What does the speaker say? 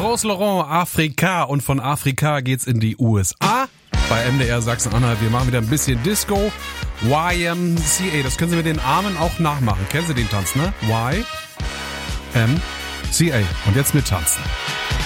Rose Laurent, Afrika. Und von Afrika geht's in die USA. Bei MDR Sachsen-Anhalt. Wir machen wieder ein bisschen Disco. YMCA. Das können Sie mit den Armen auch nachmachen. Kennen Sie den Tanz, ne? YMCA. Und jetzt mit Tanzen.